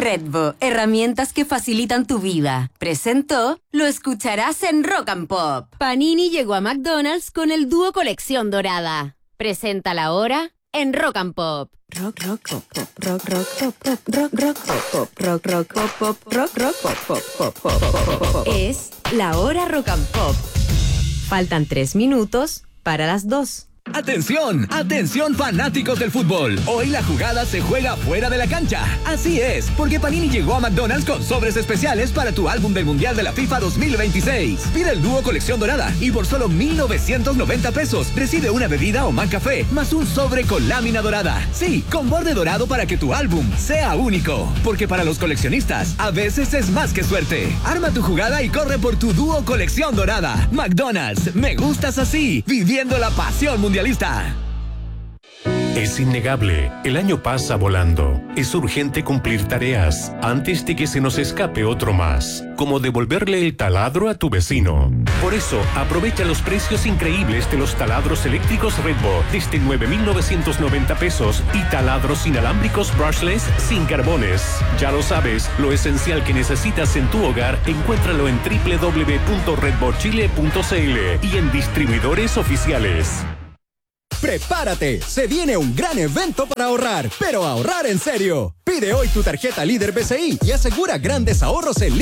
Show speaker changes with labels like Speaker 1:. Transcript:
Speaker 1: Redbo, herramientas que facilitan tu vida. Presentó, lo escucharás en Rock and Pop.
Speaker 2: Panini llegó a McDonald's con el dúo Colección Dorada. Presenta la hora en Rock and Pop.
Speaker 3: Rock, rock, pop, pop, rock, rock, pop, pop, rock, rock, pop, pop, rock, rock, pop, pop, rock, rock, pop, pop, pop, pop, pop, pop.
Speaker 2: Es la hora Rock and Pop. Faltan 3 minutos para las 2.
Speaker 4: ¡Atención! ¡Atención, fanáticos del fútbol! Hoy la jugada se juega fuera de la cancha. Así es, porque Panini llegó a McDonald's con sobres especiales para tu álbum del Mundial de la FIFA 2026. Pide el dúo Colección Dorada y por solo 1,990 pesos recibe una bebida o McCafé más un sobre con lámina dorada. Sí, con borde dorado para que tu álbum sea único. Porque para los coleccionistas, a veces es más que suerte. Arma tu jugada y corre por tu dúo Colección Dorada. McDonald's, me gustas así, viviendo la pasión mundialista.
Speaker 5: Es innegable, el año pasa volando. Es urgente cumplir tareas antes de que se nos escape otro más, como devolverle el taladro a tu vecino. Por eso, aprovecha los precios increíbles de los taladros eléctricos Redbo desde 9,990 pesos y taladros inalámbricos brushless sin carbones. Ya lo sabes, lo esencial que necesitas en tu hogar, encuéntralo en www.redbochile.cl y en distribuidores oficiales.
Speaker 6: ¡Prepárate! Se viene un gran evento para ahorrar, pero ahorrar en serio. Pide hoy tu tarjeta Líder BCI y asegura grandes ahorros en